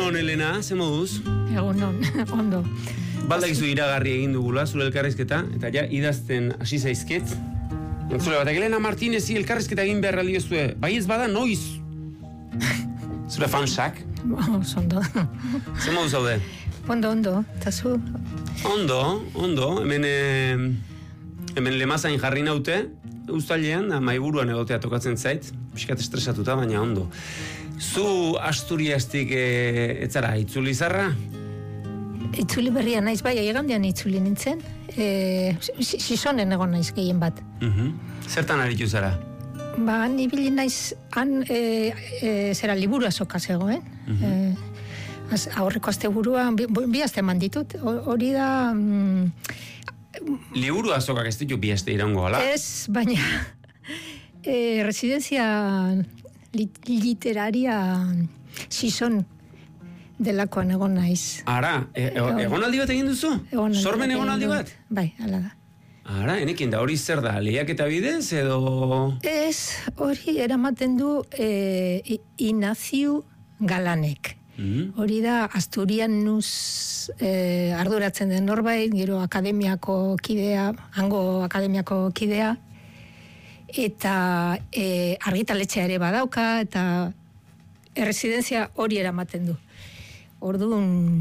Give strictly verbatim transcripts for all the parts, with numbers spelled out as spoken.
Egunon, Elena, ze moduz? Egunon, ondo. Baldakizu iragarri egin dugula, zure elkarrizketa, eta ja idazten hasi zaizket. Entzule batak, Elena Martinezi elkarrizketa egin beharra liozue. Bai ez bada, noiz? Zure fansak? Ondo. Ze moduz haude? Ondo, ondo, eta zu? Ondo, ondo, hemen, eh, hemen lemazain jarri naute, uztailean, maiburuan egotea tokatzen zait, pixkat estresatuta, baina ondo. Zu Asturiastik e, etzara, itzuli zarra? Itzuli berria naiz, bai, egandean itzuli nintzen. E, Sisonen egon naiz gehien bat. Uh-huh. Zertan aritu zara? Ba, han ibili naiz, han e, e, zera liburu azoka zegoen. Uh-huh. e, az, aurreko azte burua, bi, bi azte eman ditut. Hori da... Mm, liburu azokak ez ditu bi azte irango, ala? Ez, baina... E, residencia... literaria Sison delakoan egon naiz. Ara, e, e, egonaldi bat egin duzu? Egonaldi Sormen bat egonaldi egin bat? Bai, hala da. Ara, enekin da, hori zer da, lehiaketa bidez edo... Ez, hori eramaten du e, Ignacio Galanek. Mm-hmm. Hori da, Asturianus e, arduratzen den norbait, gero akademiako kidea, hango akademiako kidea, eta e, argitaletxea ere badauka, eta erresidentzia hori eramaten du. Orduan,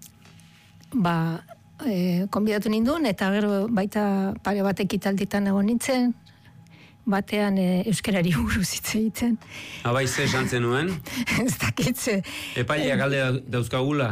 ba, e, konbidatu nindun, eta gero baita pare bat ekitalditan egon nintzen, batean e, euskarari buruz hitz egiten. Abai, ze esan zenuen? Ez dakitze. Epaileak alde dauzkagula?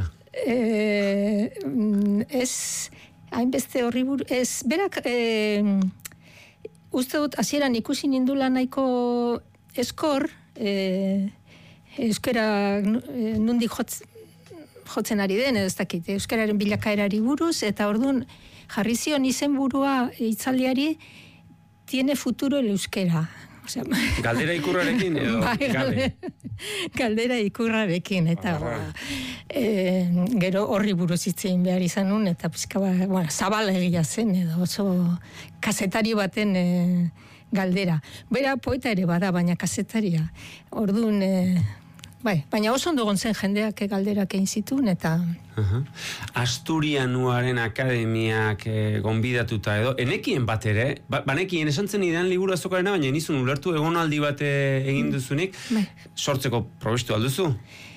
E, ez, hainbeste horri buruz, ez, berak... E, uste dut, hasieran ikusi nindula nahiko eskor, e, euskara e, nundi jotz, jotzen ari den, ez dakit, euskararen bilakaerari buruz, eta orduan jarri zion izen burua itzaldiari, tiene futuro el euskera. Osea, galdera ikurrarekin edo? Bai, galdera, galdera ikurrarekin, eta ba, e, gero horri buruz hitzein behar izan nun, eta pizka ba, bueno, zabal egia zen, edo oso kazetari baten e, galdera. Bera poeta ere bada, baina kazetaria. Orduan, e, bai, baina oso ondo gon zen jendeak galderak egin zituen, eta... Uh-huh. Asturianuaren akademiak eh, gonbidatuta edo, enekien bat ere, ba, banekien esan zen idan liburu azokarena, baina nizun ulertu egonaldi bat egin duzunik, bai. Sortzeko probestu alduzu?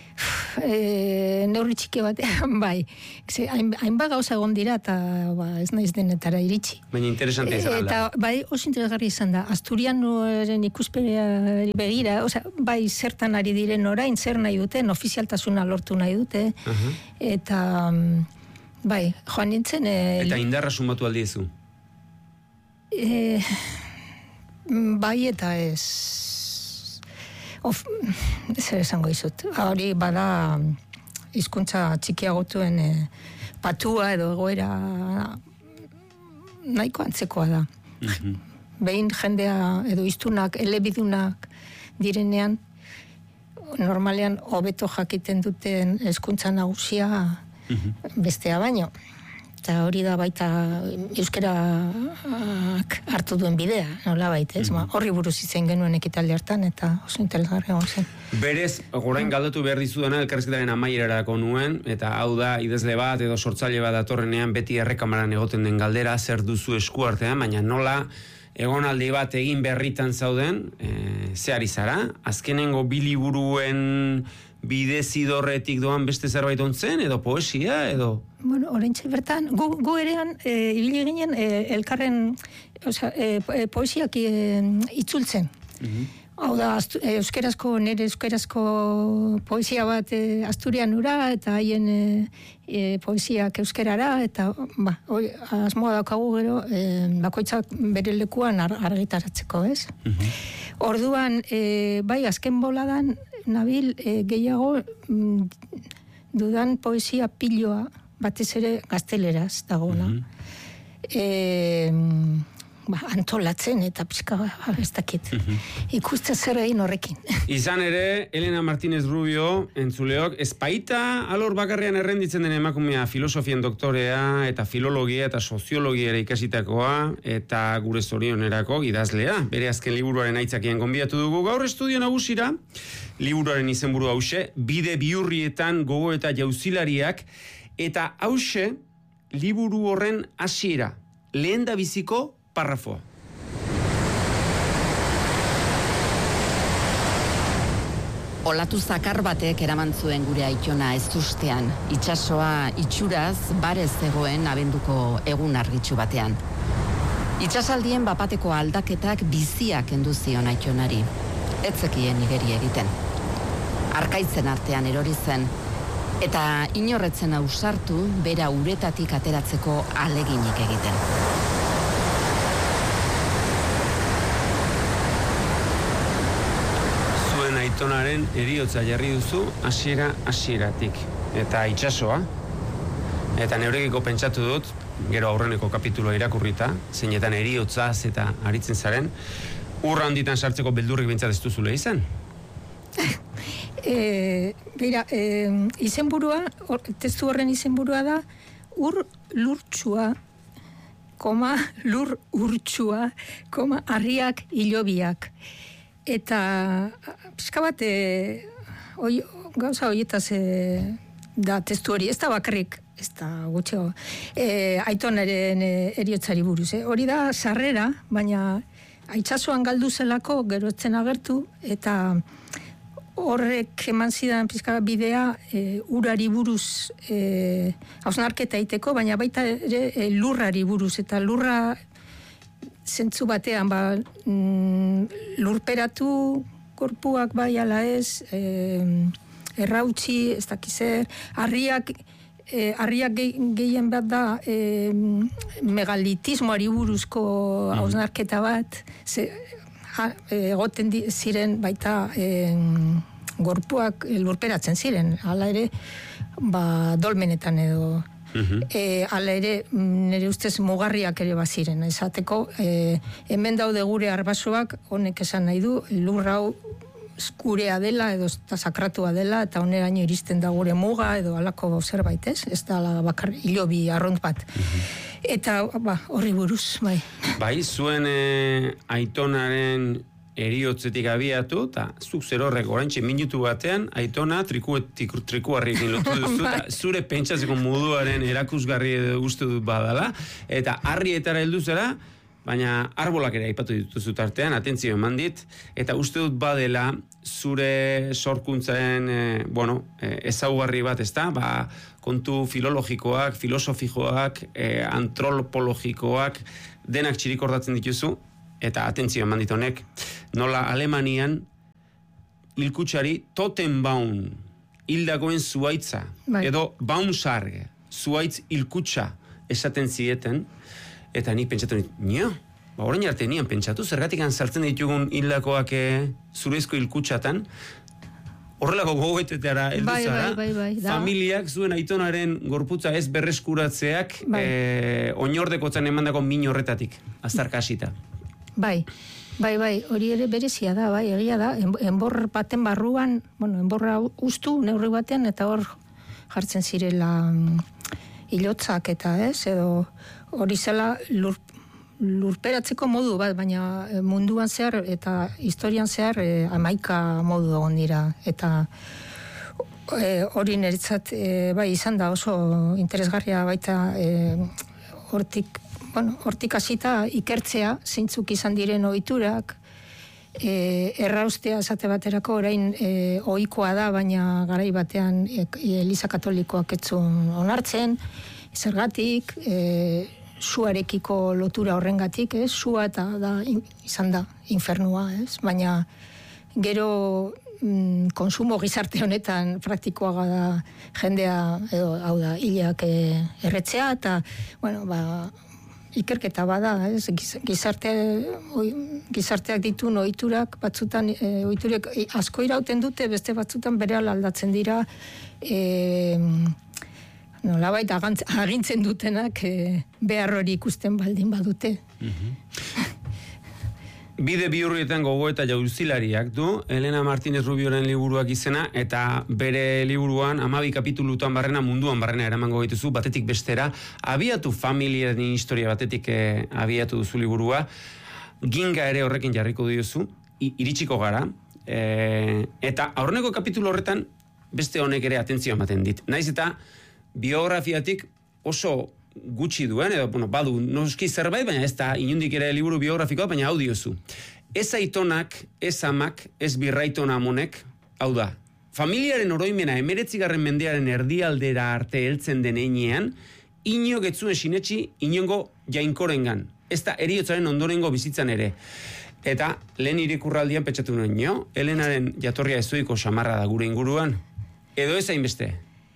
E, neurri txiki batean, bai. Hainbat gauza egon dira, eta ba, ez naiz denetara iritsi. Baina interesante izan alda. Eta bai, oso interesgarri izan da. Asturianoren ikuspegiari begira, osea, bai zertan ari diren orain, zer nahi duten, ofizialtasuna lortu nahi dute, uh-huh. Eta bai, joan nintzen... E, eta indarra sumatu aldiezu? E, bai eta ez... Of, zer esango izut. Hori bada hizkuntza txikiagotuen e, patua edo egoera nahiko antzekoa da. Mm-hmm. Behin jendea edo hiztunak, elebidunak direnean, normalean hobeto jakiten duten hizkuntza nagusia mm-hmm. bestea baino. Eta hori da baita euskarak hartu duen bidea, nola baita, ez? Mm-hmm. Horri buruz izen genuen ekitaldi hartan, eta oso interesgarri egon zen. Berez, gorain galdatu behar dizudana, elkarrizketaren amaierarako nuen, eta hau da, idazle bat edo sortzaile bat datorrenean beti errekamaran egoten den galdera, zer duzu esku artean, baina nola egonaldi bat egin berritan zauden, e, ze ari zara, azkenengo biliburuen bidezidorretik doan beste zerbait ontzen, edo poesia, edo... Bueno, oraintxe bertan, gu, gu erean, e, ibili ginen, e, elkarren, osea, e, poesiak e, itzultzen. Mm-hmm. Hau da, astu, e, euskerazko, nire euskerazko poesia bat e, Asturianura, eta haien e, e, poesiak euskerara, eta, ba, oi, asmoa daukagu gero, e, bakoitzak bere lekuan ar, argitaratzeko, ez? Mm-hmm. Orduan, e, bai, azken boladan, nabil e, gehiago mm, dudan poesia piloa, batez ere gazteleraz dagoena. Mm-hmm. E, ba, antolatzen eta pixka ez dakit. Mm-hmm. Ikuste zer egin horrekin. Izan ere, Elena Martínez Rubio, entzuleok, ezpaita alor bakarrean errenditzen den emakumea filosofian doktorea eta filologia eta soziologia ere ikasitakoa eta gure zorionerako idazlea. Bere azken liburuaren aitzakien gonbidatu dugu gaur estudio nagusira liburuaren izenburu hause, bide bihurrietan gogo eta jauzilariak, eta hause liburu horren hasiera, lehen da biziko parrafoa. Olatu zakar batek eraman zuen gure aitona ez ustean, itsasoa itxuraz barez zegoen abenduko egun argitsu batean. Itsasaldien bapateko aldaketak biziak kendu zion aitonari. Ez zekien igeri egiten. Arkaitzen artean erori zen, eta inorretzen ausartu bera uretatik ateratzeko aleginik egiten. Aitonaren heriotza jarri duzu hasiera hasieratik eta itsasoa, eta neurekiko pentsatu dut, gero aurreneko kapituloa irakurrita, zeinetan heriotzaz eta aritzen zaren, urra handitan sartzeko beldurrik bintzat ez duzule izan? e, Beira, e, izenburua, or, testu horren izenburua da, ur lurtsua, koma, lur urtsua, koma, harriak hilobiak. Eta pixka bat e, oi, gauza horietaz e, da testu hori, ez da bakarrik, ez da gutxego, e, aitonaren e, eriotzari buruz. Eh? Hori da sarrera, baina aitsasoan galdu zelako gerotzen agertu, eta horrek eman zidan pixka bidea e, urari buruz e, hausnarketa egiteko, baina baita ere e, lurrari buruz, eta lurra zentzu batean, ba, mm, lurperatu korpuak bai ala ez, e, errautsi, ez dakizer, harriak, e, harriak ge, gehien bat da e, megalitismoari buruzko hausnarketa bat, ze, ha, egoten di, ziren baita e, gorpuak lurperatzen ziren, hala ere, ba, dolmenetan edo, Uh-huh. E, ala ere, nire ustez mugarriak ere baziren, esateko e, hemen daude gure arbasoak, honek esan nahi du, lur hau gurea dela edo eta sakratua dela, eta honeraino iristen da gure muga edo alako zerbait, ez? Ez da bakar hilobi arront bat. Uh-huh. Eta ba, horri buruz, bai. Bai, zuen e, aitonaren eriotzetik abiatu, eta zuk zer horrek oraintxe minutu batean, aitona trikuarrikin lotu duzu, eta zure pentsatzeko moduaren erakusgarri edo uste dut badala, eta harrietara heldu zera, baina arbolak ere aipatu dituzu tartean, atentzio eman dit, eta uste dut badela zure sorkuntzaren, e, bueno, e, ezaugarri bat, ez da, ba, kontu filologikoak, filosofikoak, e, antropologikoak, denak txirikordatzen dituzu, eta atentzio eman dit honek, nola Alemanian hilkutsari Totenbaum, hildakoen zuaitza, bai. Edo Baumsarge, zuaitz hilkutsa esaten zieten, eta nik pentsatu nit, nio, ba, orain arte nian pentsatu, zergatik sartzen ditugun hildakoak e, zurezko hilkutsatan, horrelako gogoetetara heldu bai, zara, bai, bai, bai, familiak zuen aitonaren gorputza ez berreskuratzeak bai. e, oinordekotzan emandako min horretatik, aztarka hasita. Bai, bai, bai, hori ere berezia da, bai, egia da, enbor baten barruan, bueno, enborra ustu neurri batean, eta hor jartzen zirela hilotzak eta ez, edo hori zela lur, lurperatzeko modu bat, baina munduan zehar eta historian zehar e, hamaika modu egon dira, eta e, hori niretzat e, bai izan da oso interesgarria baita e, hortik, bueno, hortik hasita ikertzea, zeintzuk izan diren ohiturak, e, erraustea esate baterako orain e, ohikoa da, baina garai batean e, Eliza Katolikoak etzun onartzen, zergatik, e, suarekiko lotura horrengatik, ez, sua eta da, izan da, infernua, ez, baina gero mm, konsumo gizarte honetan praktikoaga da jendea, edo, hau da, hileak e, erretzea, eta, bueno, ba, ikerketa bada, ez, gizarte, oi, gizarteak ditu ohiturak batzutan, e, ohiturek asko irauten dute, beste batzutan berehala aldatzen dira, e, nolabait agintzen dutenak e, behar hori ikusten baldin badute. Mm-hmm. Bide bihurrietan gogo eta jauzilariak du, Elena Martínez Rubioren liburuak izena, eta bere liburuan hamabi kapitulutan barrena, munduan barrena eramango dituzu, batetik bestera, abiatu familiaren historia batetik eh, abiatu duzu liburua, ginga ere horrekin jarriko diozu, iritsiko gara, E, eta aurreneko kapitulo horretan, beste honek ere atentzio ematen dit. Naiz eta biografiatik oso gutxi duen, edo, bueno, badu noski zerbait, baina ez da inundik ere liburu biografikoa, baina hau diozu. Ez aitonak, ez amak, ez birraitona amonek, hau da, familiaren oroimena emeretzigarren mendearen erdialdera arte heltzen den einean, ino getzuen sinetxi inongo jainkorengan. Ez da eriotzaren ondorengo bizitzan ere. Eta lehen irikurraldian pentsatu nuen, jo, Helenaren jatorria ezoiko samarra da gure inguruan, edo ez hainbeste?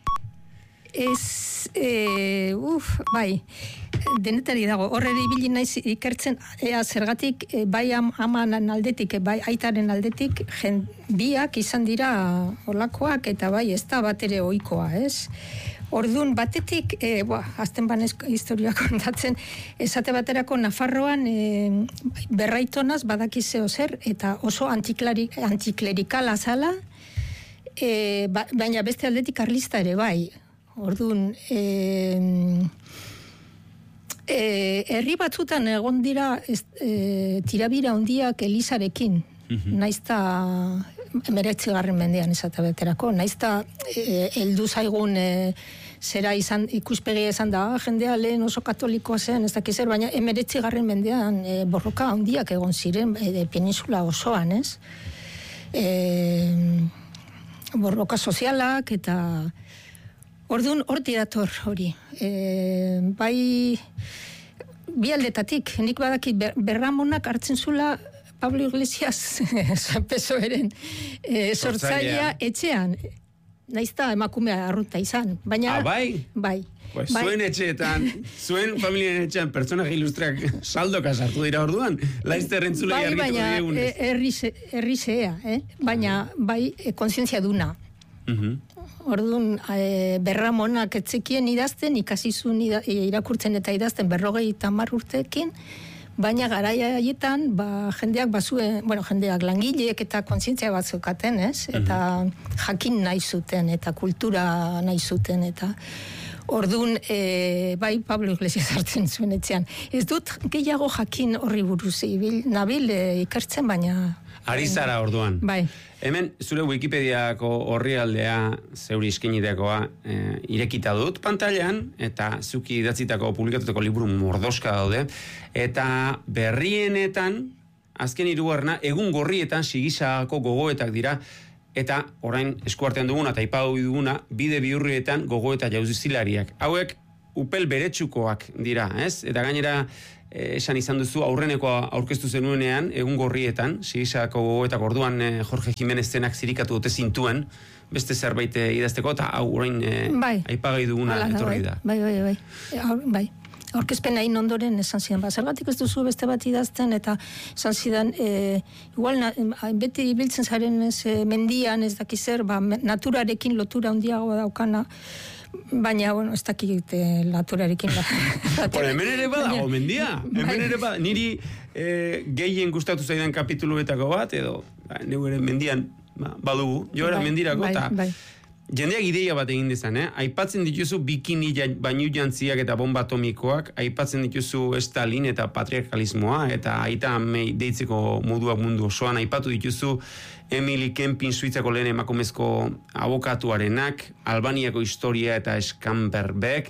Ez, e, uf, bai, denetari dago, horre ibili naiz ikertzen, ea zergatik, e, bai am, amanan aldetik, e, bai aitaren aldetik, jen, biak izan dira olakoak, eta bai, ez da bat ere ohikoa, ez? Orduan, batetik, e, boa, azten banez historia kontatzen, esate baterako Nafarroan e, berraitonaz badakize zer, eta oso antiklerikala zala, e, ba, baina beste aldetik karlista ere bai. Orduan, e, e, herri batzutan egon dira ez, e, tirabira handiak Elizarekin, mm-hmm. naizta emeretzigarren mendean esate baterako, naizta e, heldu zaigun e, zera izan, ikuspegia izan da, jendea lehen oso katolikoa zen, ez dakiz zer, baina emeretzigarren mendean e, borroka handiak egon ziren e, peninsula osoan, ez? E, borroka sozialak eta orduan horti dator hori. E, bai bi aldetatik, nik badaki ber, berramonak hartzen zula Pablo Iglesias P S O E-ren e, sortzailea etxean. Naizta emakumea arruta izan, baina... Ah, bai? Bai. Pues bai. Zuen etxeetan, zuen familien etxean, pertsonak ilustreak saldoka sartu dira orduan, laizter entzulei bai, argituko diegunez. Baina, errizea, eh? Baina, bai, e, kontzientzia duna. Uh-huh. Orduan, e, berramonak etzekien idazten, ikasizun ida, irakurtzen eta idazten berrogei tamar urteekin, baina garaia haietan, ba, jendeak bazuen, bueno, jendeak langileek eta kontzientzia bat zeukaten, ez? Eta uh-huh. jakin nahi zuten, eta kultura nahi zuten, eta orduan, e, bai, Pablo Iglesias hartzen zuen etxean. Ez dut gehiago jakin horri buruz, ibil, nabil e, ikertzen, baina... Ari zara orduan. Bai. Hemen, zure Wikipediako orrialdea, zeuri iskinitekoa, e, irekita dut pantailan, eta zuki idatzitako publikatutako liburu mordoska daude, eta berrienetan, azken hirugarrena, egun gorrietan sigisako gogoetak dira, eta orain eskuartean duguna, eta ipau duguna, bide bihurrietan gogo eta jauzizilariak. Hauek, upel beretsukoak dira, ez? Eta gainera, esan izan duzu aurrenekoa aurkeztu zenuenean egun gorrietan, sigisako gogoetak orduan eh, Jorge Jimenez zenak zirikatu dute zintuen, beste zerbait eh, idazteko, eta hau orain eh, bai. aipagai duguna Hala, etorri da. Bai, bai, bai. Bai. bai. Aurkezpen hain ondoren esan zidan, ba, zergatik ez duzu beste bat idazten, eta esan zidan, e, igual na, beti ibiltzen zaren ez, e, mendian, ez dakizer, ba, naturarekin lotura handiago daukana, baina, bueno, ez dakit eh, naturarekin. Bueno, hemen ere badago, mendia. Hemen ere badago. Niri eh, gehien gustatu zaidan kapitulu betako bat, edo, ba, neu ere mendian ba, badugu, jo era bai, mendirako, eta bai, bai. jendeak ideia bat egin dezan, eh? Aipatzen dituzu bikini bainu jantziak eta bomba atomikoak, aipatzen dituzu Stalin eta patriarkalismoa, eta aita mei deitzeko moduak mundu osoan, aipatu dituzu Emily Kempin Suitzako lehen emakumezko abokatuarenak, Albaniako historia eta Skamperbeck,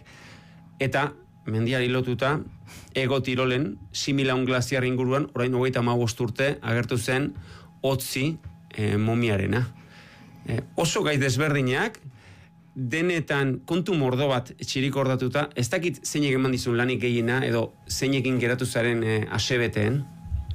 eta mendiari lotuta, Ego Tirolen, Similaun glaziar inguruan, orain hogeita hamabost urte, agertu zen, Otzi eh, momiarena. Eh, oso gai desberdinak, denetan kontu mordo bat txirik ordatuta, ez dakit zeinek eman dizun lanik gehiena, edo zeinekin geratu zaren eh, asebeteen?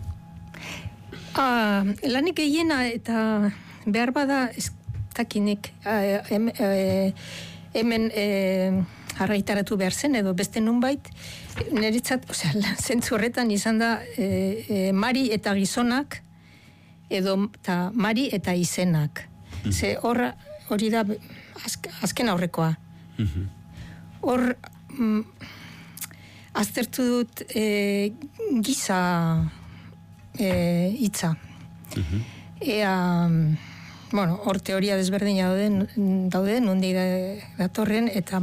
Ah, lanik gehiena eta behar bada ez dakinik ah, em, eh, hemen eh, arraitaratu behar zen, edo beste nunbait, niretzat, osea, zentzu horretan izan da eh, eh, Mari eta gizonak, edo ta, Mari eta izenak. Ze hor, hori da azk, azken aurrekoa. Hor, mm, aztertu dut e, giza e, hitza. Ea, bueno, hor teoria desberdina dauden, daude, nundi datorren, eta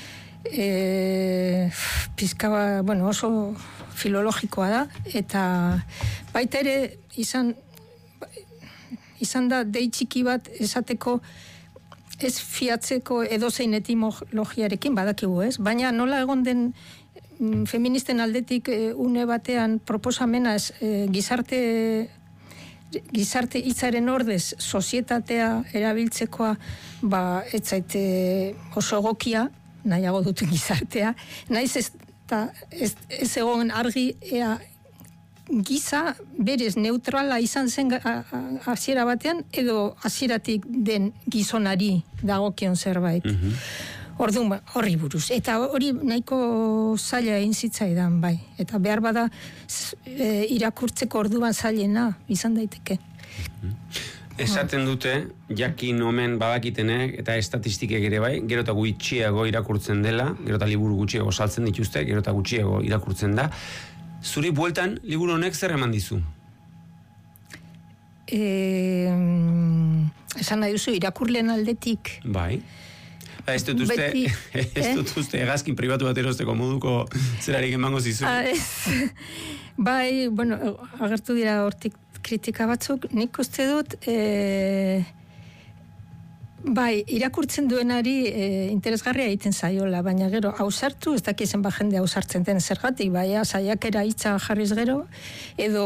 e, pizka, bueno, oso filologikoa da, eta baita ere izan izan da dei txiki bat esateko ez fiatzeko edozein etimologiarekin badakigu, ez? Baina nola egon den mm, feministen aldetik e, une batean proposamena ez, e, gizarte gizarte hitzaren ordez sozietatea erabiltzekoa ba ez zaite oso egokia, nahiago duten gizartea, naiz ez, ta, ez, ez egon argi ea giza berez neutrala izan zen hasiera batean edo hasieratik den gizonari dagokion zerbait. Mm-hmm. Orduan horri buruz. Eta hori nahiko zaila egin zitzaidan, bai. Eta behar bada e, irakurtzeko orduan zailena izan daiteke. Esaten dute, jakin omen badakitenek eta estatistikek ere bai, gero eta gutxiago irakurtzen dela, gero eta liburu gutxiago saltzen dituzte, gero eta gutxiago irakurtzen da. Zuri bueltan, liburu honek zer eman dizu? E, esan nahi duzu, irakurleen aldetik. Bai. Ez dut uste, Beti, ez dut uste, egazkin pribatu bat erosteko moduko zerarik emango zizu. Ah, bai, bueno, agertu dira hortik kritika batzuk, nik uste dut, e, bai, irakurtzen duenari e, interesgarria egiten zaiola, baina gero, hausartu, ez dakizen ba jende hausartzen den zergatik, bai, saiakera hitza jarriz gero, edo...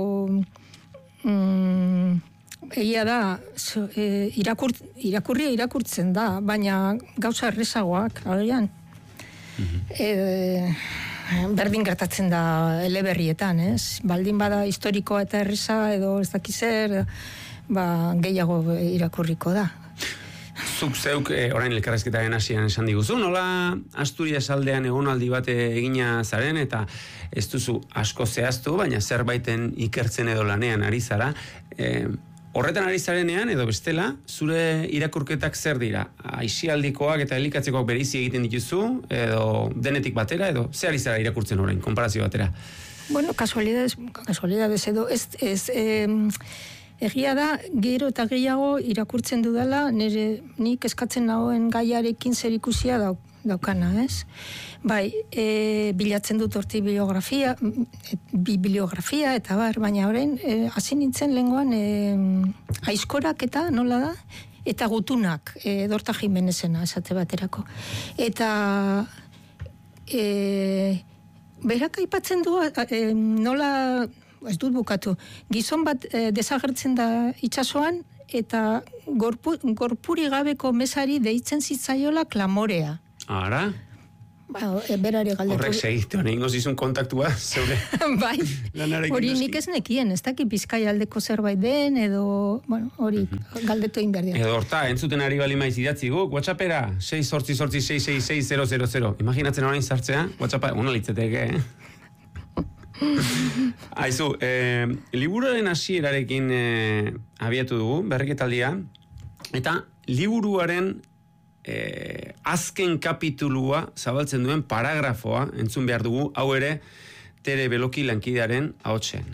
Mm, egia da, so, e, irakur, irakurria irakurtzen da, baina gauza errezagoak, agian. Mm-hmm. E, berdin gertatzen da eleberrietan, ez? Baldin bada historikoa eta erreza, edo ez dakizer, ba, gehiago irakurriko da. Zuk zeuk, e, orain elkarrezketaren hasieran esan diguzu, nola Asturias aldean egonaldi bat egina zaren, eta ez duzu asko zehaztu, baina zerbaiten ikertzen edo lanean ari zara, e, horretan ari zarenean, edo bestela, zure irakurketak zer dira? Aisialdikoak eta elikatzekoak bereizi egiten dituzu, edo denetik batera, edo zer ari zara irakurtzen orain, konparazio batera? Bueno, kasualidades, kasualidades edo, ez, ez, eh, egia da, gero eta gehiago irakurtzen dudala, nire nik eskatzen nagoen gaiarekin zer ikusia dauk, daukana, ez? Bai, e, bilatzen dut horti bibliografia, bibliografia eta bar, baina orain, e, hasi nintzen lehengoan e, aizkorak eta nola da? Eta gutunak, e, Dorta Jimenezena esate baterako. Eta e, berak aipatzen du e, nola, ez dut bukatu, gizon bat e, desagertzen da itsasoan eta gorpu, gorpuri gabeko mesari deitzen zitzaiola klamorea. Ara? Ba, berari galdetu. Horrek segite, hori ingo zizun kontaktua, zeure. Bai, hori nik ez nekien, ez daki Bizkaia aldeko zerbait den, edo, bueno, hori uh-huh. galdetu egin behar dira. Edo horta, entzuten ari bali maiz idatzi guk, WhatsAppera, sei zortzi zortzi sei sei sei zero zero zero. Imaginatzen orain sartzea, WhatsAppa, una litzeteke, eh? Aizu, eh, liburuaren hasierarekin eh, abiatu dugu, berriketaldia, eta liburuaren eh, azken kapitulua zabaltzen duen paragrafoa entzun behar dugu, hau ere Tere Beloki lankidearen ahotsen.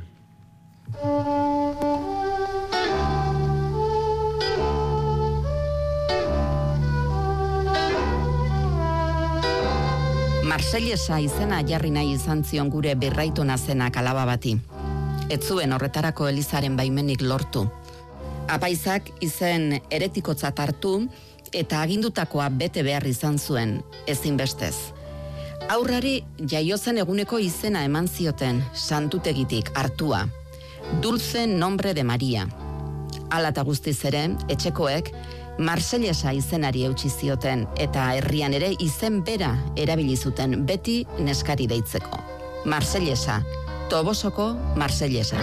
Marsellesa izena jarri nahi izan zion gure berraitona zenak alaba bati. Ez zuen horretarako Elizaren baimenik lortu. Apaizak izen eretikotzat hartu eta agindutakoa bete behar izan zuen, ezinbestez. Aurrari jaiozen eguneko izena eman zioten, santutegitik hartua. Dulce nombre de Maria. Hala eta guztiz ere, etxekoek Marsellesa izenari eutsi zioten eta herrian ere izen bera erabili zuten beti neskari deitzeko. Marsellesa, Tobosoko Marsellesa.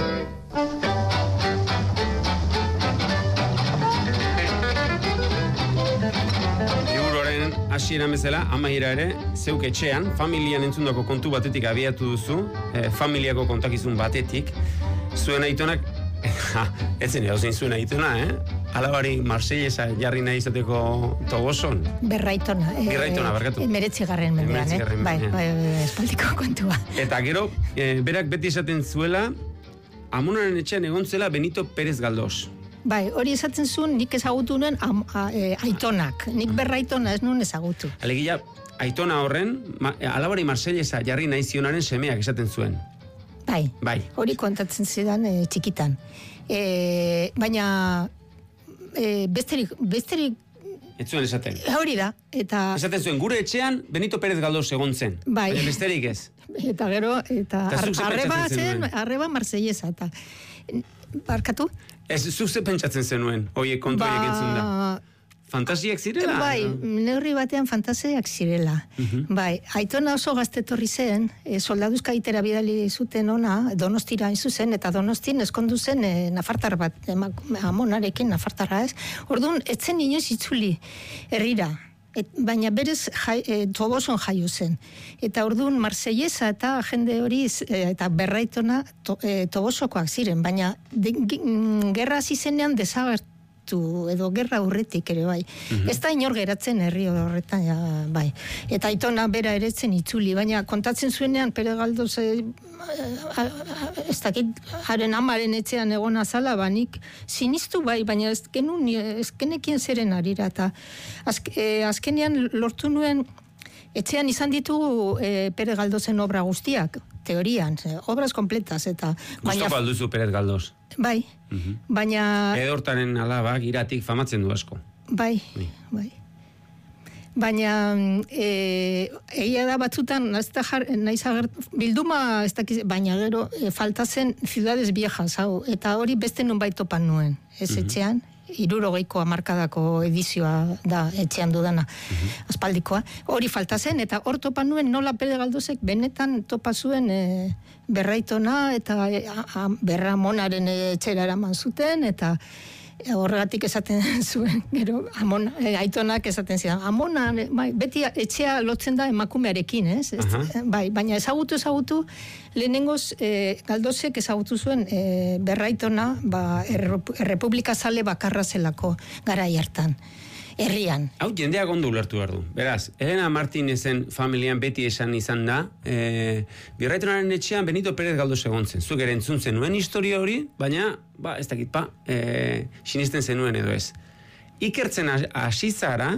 Liburuaren hasieran bezala, amaiera ere, zeuk etxean, familian entzundako kontu batetik abiatu duzu, eh, familiako kontakizun batetik, zuen aitonak, ez zen edo zein zuen aitona, eh? Alabari Marsellesa jarri nahi izateko Toboson? Berraitona. E, Berraitona, barkatu. Emeretzigarren mendean, eh? Bai, bai, espaldiko kontua. Eta gero, e, berak beti esaten zuela, amonaren etxean egon zela Benito Pérez Galdós. Bai, hori esaten zuen nik ezagutu nuen am, a, e, aitonak. Nik berraitona ez nuen ezagutu. Alegia, aitona horren, ma, alabari Marsellesa jarri nahi zionaren semeak esaten zuen. Bai, bai. Hori kontatzen zidan e, txikitan. E, baina e, besterik, besterik Ez zuen esaten. Hori da, eta... Esaten zuen, gure etxean Benito Pérez Galdós egon zen. Bai. Baina besterik ez. Eta gero, eta arreba zen, arreba marsellesa, eta... Barkatu? Ez, zuk ze pentsatzen zenuen, oie kontu ba... entzun da. Fantasiak zirela? Bai, neurri batean fantasiak zirela. Uh-huh. Bai, Aitona oso gaztetorri zen, e, soldaduzka itera bidali zuten ona, Donostira izu zen, eta Donostin eskondu zen e, nafartar bat, emak, amonarekin nafartarra ez. Orduan, etzen inoiz itzuli herrira. Et, baina berez jai, e, Toboson jaio zen. Eta orduan Marsellesa eta jende hori e, eta Berraitona to, e, Tobosokoak ziren, baina de, ge, gerra hasi zenean desagertu edo gerra urretik ere bai. Mm-hmm. Ez da inor geratzen herri horretan, ja, bai. Eta Aitona bera eretzen itzuli, baina kontatzen zuenean Pere Galdós e, ez dakit haren amaren etxean egon azala, banik sinistu bai, baina ez genuen, ez genekien zeren arira, eta azk, e, azkenean lortu nuen etxean izan ditugu e, Pere Galdósen obra guztiak, teorian, e, obras kompletas, eta... Gustoko alduzu Pere Galdós. Bai, uh-huh. baina... Edortaren alabak iratik famatzen du asko. Bai, bai. bai. Baina e, egia da batzutan ez da jar, naiz agert, bilduma ez dakiz, baina gero e, falta zen Ciudades Viejas, hau, eta hori beste nunbait topan nuen, ez uh-huh. etxean, hirurogeiko hamarkadako edizioa da etxean dudana, uh-huh. aspaldikoa. Hori falta zen, eta hor topan nuen nola Pere Galdósek benetan topa zuen e, Berraitona, eta e, a, Berramonaren etxera eraman zuten, eta horregatik esaten zuen, gero, amon, e, Aitonak esaten zidan, amona, bai, beti etxea lotzen da emakumearekin, ez? Uh-huh. Bai, baina ezagutu ezagutu, lehenengoz e, Galdósek ezagutu zuen e, Berraitona, ba, Errepublika Zale bakarra zelako garai hartan, herrian. Hau, jendeak ondo ulertu behar du. Beraz, Elena Martinezen familian beti esan izan da, e, Berraitonaren etxean Benito Pérez Galdós egon zen. Zuk ere entzun zenuen historia hori, baina, ba, ez dakit pa, e, sinisten zenuen edo ez. Ikertzen hasi zara,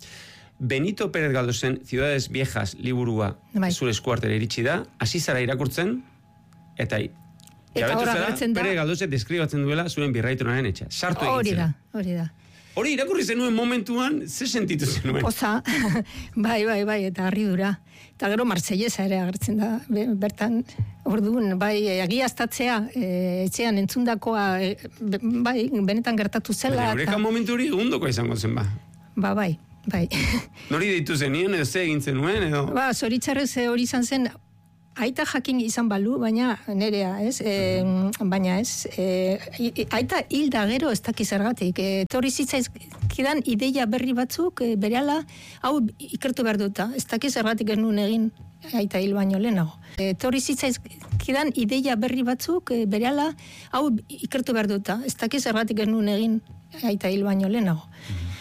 Benito Pérez Galdósen Ciudades Viejas liburua bai. Zure eskuartera iritsi da, hasi zara irakurtzen, eta eta horra gertzen da. Pérez Galdósek deskribatzen duela zuen Berraitonaren etxea. Sartu egin hori da, hori da. Hori irakurri zenuen momentuan, ze sentitu zenuen? Poza, bai, bai, bai, eta harridura. Eta gero Marsellesa ere agertzen da, bertan, orduan, bai, egiaztatzea, e, etxean entzundakoa, e, bai, benetan gertatu zela. Baina, horrekan momentu hori egundoko izango zen, ba? Ba, bai, bai. Nori deitu zenien, edo ze egin zenuen, edo? Ba, zoritxarrez hori izan zen, aita jakin izan balu, baina nerea, ez? E, baina ez, e, aita hilda gero ez dakiz zergatik. E, Torri zitzaizkidan ideia berri batzuk, e, berehala, hau ikertu behar duta. Ez dakiz zergatik ez nuen egin aita hil baino lehenago. E, Torri zitzaizkidan ideia berri batzuk, e, berehala, hau ikertu behar duta. Ez dakiz zergatik ez nuen egin aita hil baino lehenago.